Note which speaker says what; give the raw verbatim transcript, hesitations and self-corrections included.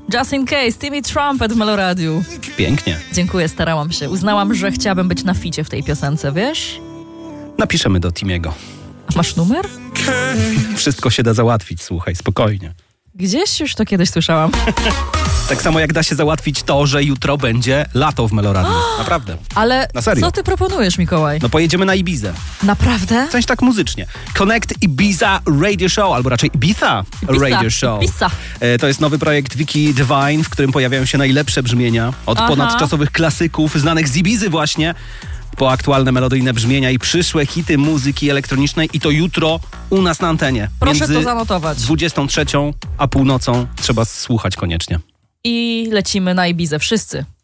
Speaker 1: Just in case, Timmy Trumpet w Meloradiu.
Speaker 2: Pięknie.
Speaker 1: Dziękuję, starałam się. Uznałam, że chciałabym być na ficie w tej piosence, wiesz?
Speaker 2: Napiszemy do Timiego.
Speaker 1: A masz numer?
Speaker 2: Wszystko się da załatwić, słuchaj, spokojnie.
Speaker 1: Gdzieś już to kiedyś słyszałam.
Speaker 2: Tak samo jak da się załatwić to, że jutro będzie lato w Meloradiu. Naprawdę.
Speaker 1: Ale
Speaker 2: Na serio.
Speaker 1: co ty proponujesz, Mikołaj?
Speaker 2: No pojedziemy na Ibizę.
Speaker 1: Naprawdę?
Speaker 2: W sensie tak muzycznie. Connect Ibiza Radio Show, albo raczej Ibiza,
Speaker 1: Ibiza.
Speaker 2: Radio Show.
Speaker 1: Ibiza.
Speaker 2: E, to jest nowy projekt Vicky Divine, w którym pojawiają się najlepsze brzmienia od
Speaker 1: Aha.
Speaker 2: ponadczasowych klasyków znanych z Ibizy właśnie, po aktualne melodyjne brzmienia i przyszłe hity muzyki elektronicznej i to jutro u nas na antenie.
Speaker 1: Proszę
Speaker 2: Między
Speaker 1: to zanotować.
Speaker 2: dwudziestą trzecią a północą trzeba słuchać koniecznie.
Speaker 1: I lecimy na Ibizę wszyscy.